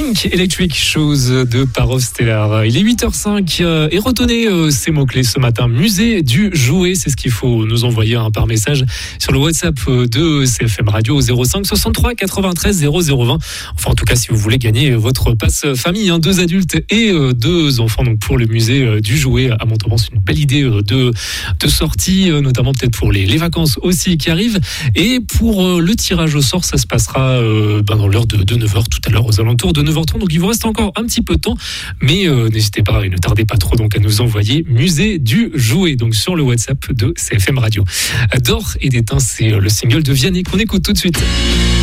Pink Electric Shoes de Parov Stellar. Il est 8h05 et retenez ces mots-clés ce matin. Musée du jouet, c'est ce qu'il faut nous envoyer par message sur le WhatsApp de CFM Radio 05 63 93 0020. Enfin, en tout cas, si vous voulez gagner votre passe famille, 2 adultes et 2 enfants, donc pour le musée du jouet à Montauban, c'est une belle idée de sortie, notamment peut-être pour les vacances aussi qui arrivent. Et pour le tirage au sort, ça se passera dans l'heure de 9h tout à l'heure, aux alentours de 9h30. Donc il vous reste encore un petit peu de temps, mais n'hésitez pas et ne tardez pas trop donc à nous envoyer musée du jouet donc sur le WhatsApp de CFM Radio. D'or et d'étain, c'est le single de Vianney qu'on écoute tout de suite.